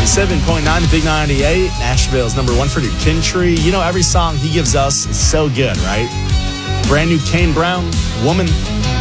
97.9 Big 98, Nashville's number one for New Country. You know, every song he gives us is so good, right? Brand new Kane Brown, Woman.